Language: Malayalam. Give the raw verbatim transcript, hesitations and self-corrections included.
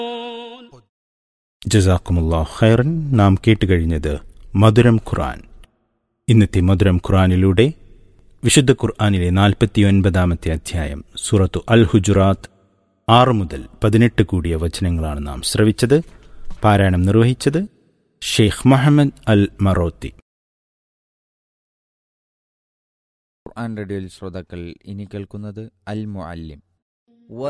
ജസാക്കുമുല്ലാഹ് ഖൈറൻ. നാം കേട്ടുകഴിഞ്ഞത് മധുരം ഖുർആൻ. ഇന്നത്തെ മധുരം ഖുർആനിലൂടെ വിശുദ്ധ ഖുർആനിലെ നാൽപ്പത്തിയൊൻപതാമത്തെ അധ്യായം സൂറത്തു അൽ ഹുജുറാത്ത് ആറ് മുതൽ പതിനെട്ട് കൂടിയ വചനങ്ങളാണ് നാം ശ്രവിച്ചത്. പാരായണം നിർവഹിച്ചത് ഷെയ്ഖ് മുഹമ്മദ് അൽ മറോത്തി. ഖുർആൻ റേഡിയോയിൽ ശ്രോതാക്കൾ ഇനി കേൾക്കുന്നത് അൽ മുഅല്ലിം.